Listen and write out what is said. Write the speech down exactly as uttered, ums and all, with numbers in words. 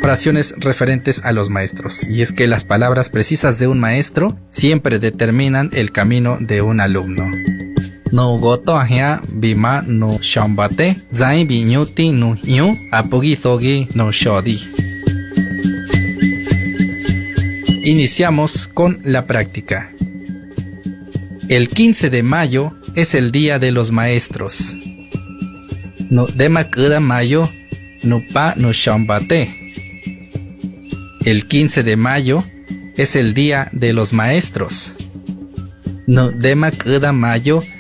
Oraciones referentes a los maestros. Y es que las palabras precisas de un maestro siempre determinan el camino de un alumno. No goto ahia bima no shambate, zai biñuti no hiu, apogizogi no shodi. Iniciamos con la práctica. El quince de mayo es el día de los maestros. No demakuda mayo, no pa no shambate. El quince de mayo es el día de los maestros. No demakuda mayo,